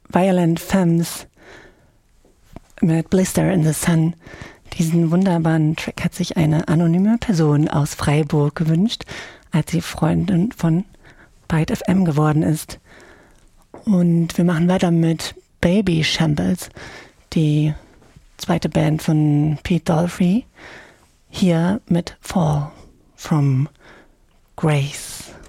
Violent Femmes mit Blister in the Sun. Diesen wunderbaren Track hat sich eine anonyme Person aus Freiburg gewünscht, als sie Freundin von Byte FM geworden ist. Und wir machen weiter mit Baby Shambles, die zweite Band von Pete Dolphy, hier mit Fall from Grace.